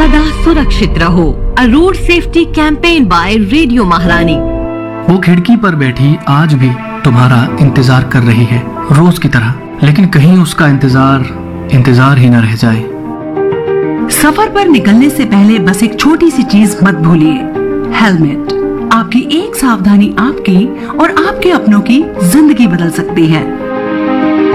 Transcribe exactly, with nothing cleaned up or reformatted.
सदा सुरक्षित रहो। अ road safety campaign bye radio महारानी। वो खिड़की पर बैठी आज भी तुम्हारा इंतजार कर रही है, रोज की तरह, लेकिन कहीं उसका इंतजार इंतजार ही न रह जाए। सफर पर निकलने से पहले बस एक छोटी सी चीज मत भूलिए, हेलमेट। आपकी एक सावधानी आपकी और आपके अपनों की जिंदगी बदल सकती है।